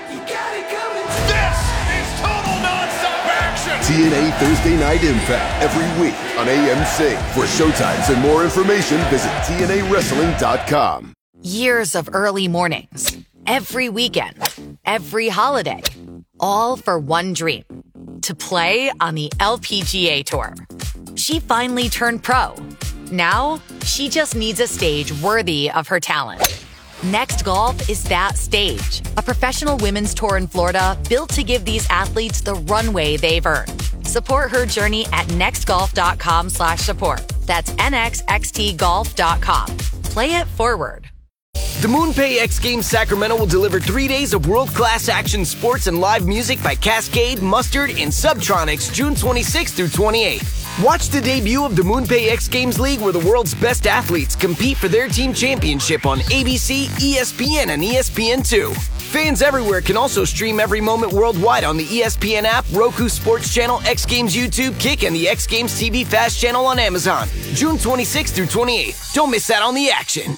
T N A Thursday Night Impact every week on A M C. For showtimes and more information, visit T N A wrestling dot com. Years of early mornings, every weekend, every holiday, all for one dream, to play on the L P G A Tour. She finally turned pro. Now, she just needs a stage worthy of her talent. Next Golf is that stage, a professional women's tour in Florida built to give these athletes the runway they've earned. Support her journey at nextgolf.com slash support. That's N X X T golf dot com. Play it forward. The MoonPay X Games Sacramento will deliver three days of world-class action sports and live music by Cascade, Mustard, and Subtronics June twenty-sixth through twenty-eighth. Watch the debut of the MoonPay X Games League, where the world's best athletes compete for their team championship on A B C, E S P N, and E S P N two. Fans everywhere can also stream every moment worldwide on the E S P N app, Roku Sports Channel, X Games YouTube, Kick, and the X Games T V Fast Channel on Amazon. June twenty-sixth through twenty-eighth. Don't miss out on the action.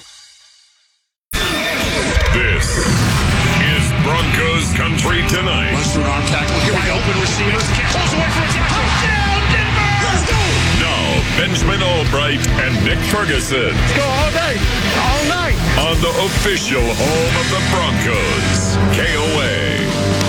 This is Broncos Country Tonight. Lester on tackle. Here we go. Open receivers. Close away for a touchdown, Denver! Let's go! Now, Benjamin Albright and Nick Ferguson. Let's go all day, all night. On the official home of the Broncos, K O A.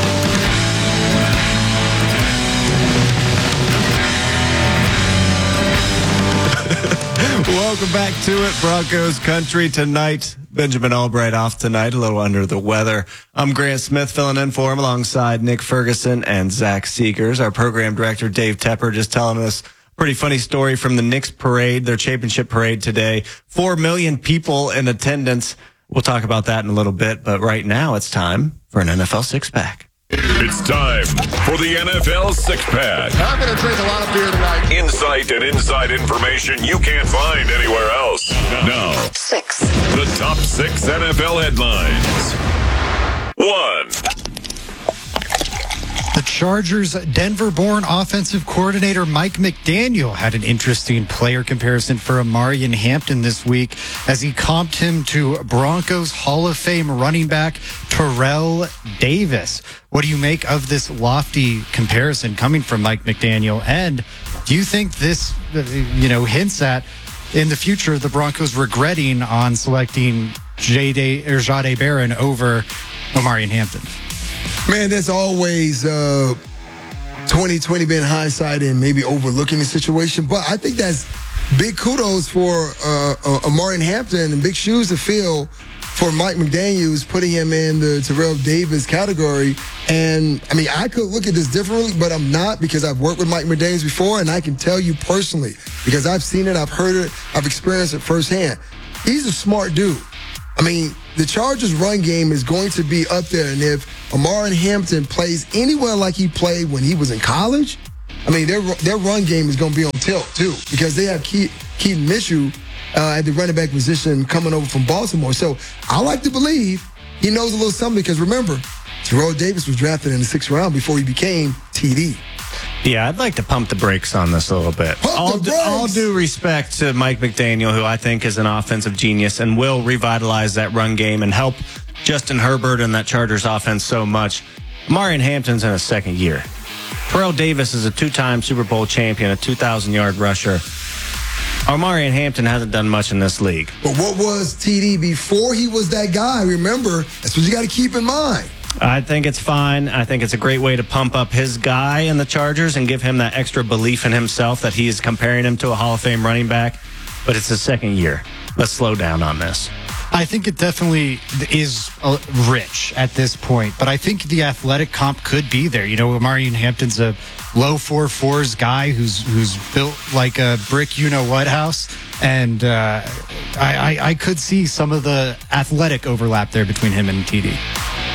Welcome back to it, Broncos Country Tonight. Benjamin Albright off tonight, a little under the weather. I'm Grant Smith filling in for him alongside Nick Ferguson and Zach Seegers. Our program director, Dave Tepper, just telling us a pretty funny story from the Knicks parade, their championship parade today. Four million people in attendance. We'll talk about that in a little bit, but right now it's time for an N F L six-pack. It's time for the N F L six-pack. I'm going to drink a lot of beer tonight. Inside insight and inside information you can't find anywhere else. Now, Six. the top six N F L headlines. One. The Chargers' Denver-born offensive coordinator Mike McDaniel had an interesting player comparison for Amarian Hampton this week as he comped him to Broncos Hall of Fame running back Terrell Davis. What do you make of this lofty comparison coming from Mike McDaniel? And do you think this, you know, hints at in the future the Broncos regretting on selecting Jade or Jade Barron over Amarian Hampton? Man, there's always uh, twenty twenty being hindsight and maybe overlooking the situation. But I think that's big kudos for uh, uh, Amarian Hampton and big shoes to fill for Mike McDaniels, putting him in the Terrell Davis category. And, I mean, I could look at this differently, but I'm not because I've worked with Mike McDaniels before, and I can tell you personally, because I've seen it, I've heard it, I've experienced it firsthand. He's a smart dude. I mean, the Chargers' run game is going to be up there, and if Amarian Hampton plays anywhere like he played when he was in college, I mean, their their run game is going to be on tilt, too, because they have Ke- Keaton Minshew uh, at the running back position coming over from Baltimore. So I like to believe he knows a little something because, remember, Terrell Davis was drafted in the sixth round before he became T D. Yeah, I'd like to pump the brakes on this a little bit. All, d- all due respect to Mike McDaniel, who I think is an offensive genius and will revitalize that run game and help Justin Herbert and that Chargers offense so much. Amarian Hampton's in his second year. Terrell Davis is a two-time Super Bowl champion, a two thousand yard rusher. Amarian Hampton hasn't done much in this league. But what was T D before he was that guy? Remember, that's what you got to keep in mind. I think it's fine. I think it's a great way to pump up his guy in the Chargers and give him that extra belief in himself that he is comparing him to a Hall of Fame running back. But it's his second year. Let's slow down on this. I think it definitely is uh, rich at this point, but I think the athletic comp could be there. You know, Amarian Hampton's a low four fours guy who's who's built like a brick you-know-what house, and uh, I, I, I could see some of the athletic overlap there between him and T D.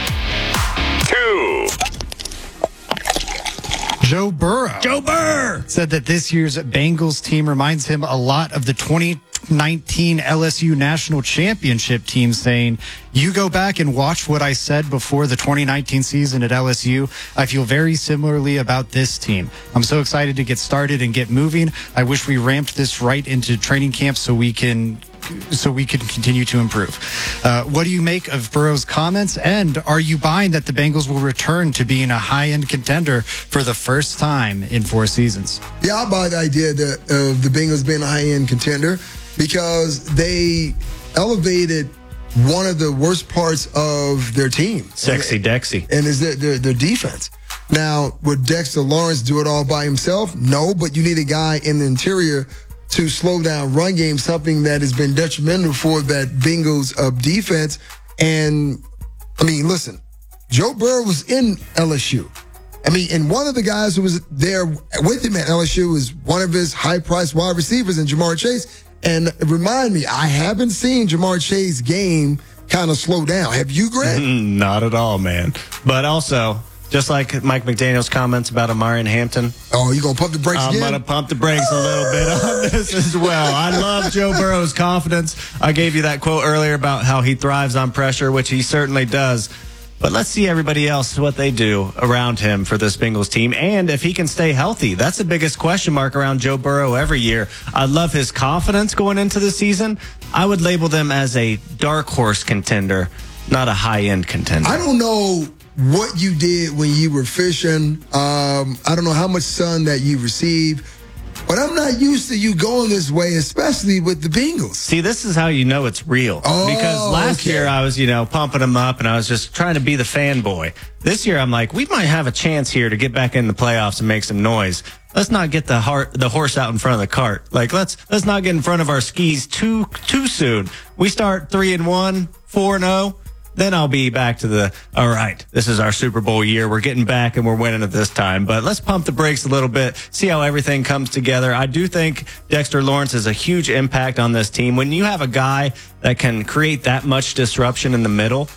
Joe Burrow. Joe Burr said that this year's Bengals team reminds him a lot of the twenty nineteen L S U National Championship team, saying, "You go back and watch what I said before the twenty nineteen season at L S U. I feel very similarly about this team. I'm so excited to get started and get moving. I wish we ramped this right into training camp so we can so we can continue to improve." Uh, what do you make of Burrow's comments? And are you buying that the Bengals will return to being a high-end contender for the first time in four seasons? Yeah, I buy the idea that of the Bengals being a high-end contender because they elevated one of the worst parts of their team. Sexy Dexy. And is their, their, their defense. Now, would Dexter Lawrence do it all by himself? No, but you need a guy in the interior to slow down run game, something that has been detrimental for that Bengals uh, defense. And, I mean, listen, Joe Burrow was in L S U. I mean, and one of the guys who was there with him at L S U was one of his high-priced wide receivers in Jamar Chase. And remind me, I haven't seen Jamar Chase's game kind of slow down. Have you, Greg? Not at all, man. But also, just like Mike McDaniel's comments about Amarian Hampton. Oh, you going to pump the brakes I'm again? I'm going to pump the brakes a little bit on this as well. I love Joe Burrow's confidence. I gave you that quote earlier about how he thrives on pressure, which he certainly does. But let's see everybody else, what they do around him for this Bengals team. And if he can stay healthy, that's the biggest question mark around Joe Burrow every year. I love his confidence going into the season. I would label them as a dark horse contender, not a high-end contender. I don't know what you did when you were fishing. Um, I don't know how much sun that you received. But I'm not used to you going this way, especially with the Bengals. See, this is how you know it's real. Oh, because last okay. year I was, you know, pumping them up and I was just trying to be the fanboy. This year I'm like, we might have a chance here to get back in the playoffs and make some noise. Let's not get the heart, the horse out in front of the cart. Like, let's let's not get in front of our skis too too soon. We start three and one, four and zero. Then I'll be back to the, all right, this is our Super Bowl year. We're getting back and we're winning it this time. But let's pump the brakes a little bit, see how everything comes together. I do think Dexter Lawrence has a huge impact on this team. When you have a guy that can create that much disruption in the middle,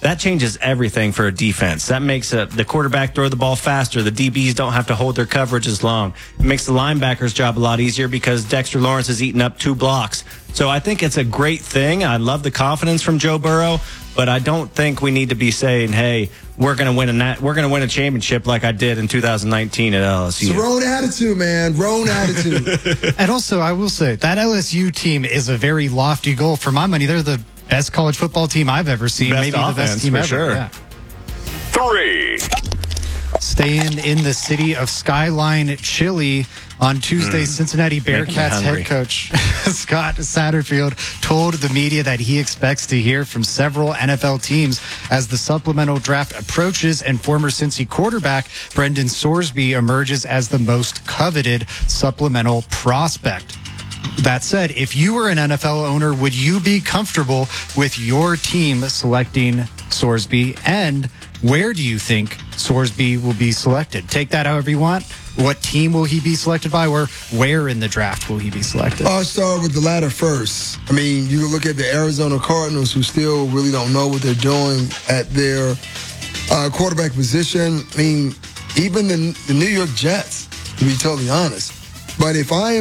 that changes everything for a defense. That makes a, the quarterback throw the ball faster. The D Bs don't have to hold their coverage as long. It makes the linebackers' job a lot easier because Dexter Lawrence has eaten up two blocks. So I think it's a great thing. I love the confidence from Joe Burrow, but I don't think we need to be saying, "Hey, we're going to win a nat- we're going to win a championship like I did in two thousand nineteen at L S U." It's the wrong attitude, man. Wrong attitude. And also, I will say, that L S U team is a very lofty goal. For my money, they're the best college football team I've ever seen. Best Maybe offense, the best team for ever. sure. Yeah. Three. Staying in the city of Skyline, Chile, on Tuesday, Mm. Cincinnati Bearcats head coach Scott Satterfield told the media that he expects to hear from several N F L teams as the supplemental draft approaches, and former Cincy quarterback Brendan Sorsby emerges as the most coveted supplemental prospect. That said, if you were an N F L owner, would you be comfortable with your team selecting Sorsby? And where do you think Sorsby will be selected? Take that however you want. What team will he be selected by, or where in the draft will he be selected? I'll start with the latter first. I mean, you can look at the Arizona Cardinals, who still really don't know what they're doing at their uh, quarterback position. I mean, even the, the New York Jets, to be totally honest. But if I am